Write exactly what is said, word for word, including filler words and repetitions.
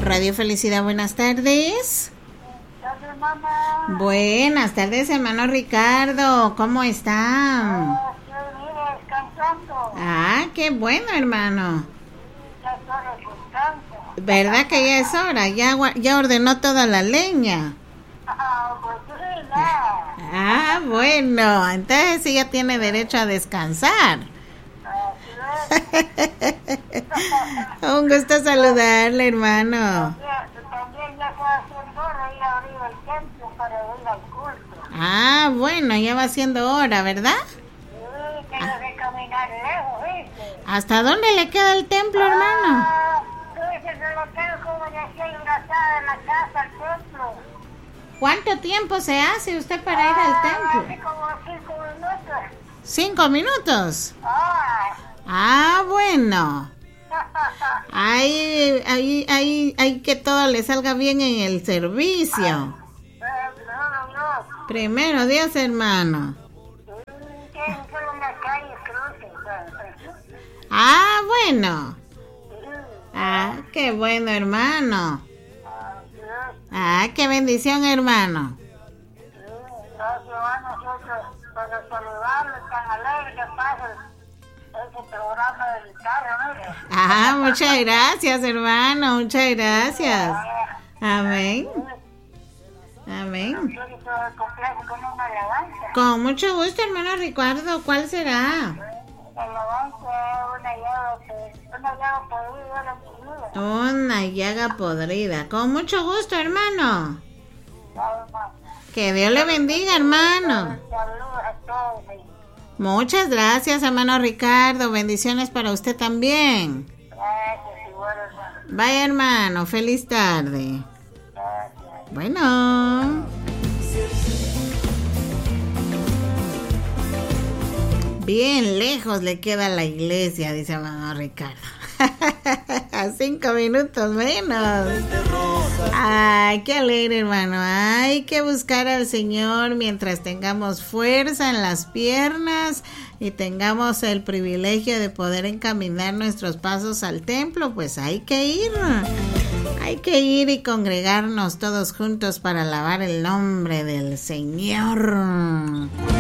Radio Felicidad, buenas tardes. Buenas tardes, mamá. Buenas tardes, hermano Ricardo, ¿cómo está? Ah, estoy bien, descansando. Ah, qué bueno, hermano. Ya estoy descansando. ¿Verdad que ya es hora? Ya, gua- ya ordenó toda la leña. Ah, pues sí, ya. Ah, bueno, entonces sí ya tiene derecho a descansar. Así es. Un gusto saludarle, hermano. También, también ya fue haciendo hora ir a abrir el templo para ir al culto. Ah, bueno, ya va siendo hora, ¿verdad? Sí, tengo que caminar lejos, ¿viste? ¿Hasta dónde le queda el templo, hermano? Ah, tú dices que lo tengo como decía abrazada en la casa al templo. ¿Cuánto tiempo se hace usted para ir al Ah, templo? hace como cinco minutos. ¿Cinco minutos? Ah. Ah, bueno. Ahí, ahí, ahí, hay que todo le salga bien en el servicio. No, no, no. Primero Dios, hermano. Tienen solo una calle cruce. Ah, bueno. Ah, qué bueno, hermano. Ah, qué bendición, hermano. Gracias a nosotros para saludarles tan alegre que pasa ese programa del carro, mire. Ah, muchas gracias, hermano. Muchas gracias. Amén. Amén. Quiero que todo el complejo con una alabanza. Con mucho gusto, hermano Ricardo. ¿Cuál será? La alabanza es una llaga, una llaga podrida de mi vida. Una llaga podrida. Con mucho gusto, hermano. Que Dios le bendiga, hermano. Saludos a todos. Muchas gracias, hermano Ricardo. Bendiciones para usted también. Gracias, igual, hermano. Vaya, hermano. Feliz tarde. Gracias. Bueno. Bien lejos le queda la iglesia, dice hermano Ricardo. A cinco minutos menos. Ay, qué alegre, hermano. Hay que buscar al Señor mientras tengamos fuerza en las piernas y tengamos el privilegio de poder encaminar nuestros pasos al templo. Pues hay que ir. Hay que ir y congregarnos todos juntos para alabar el nombre del Señor.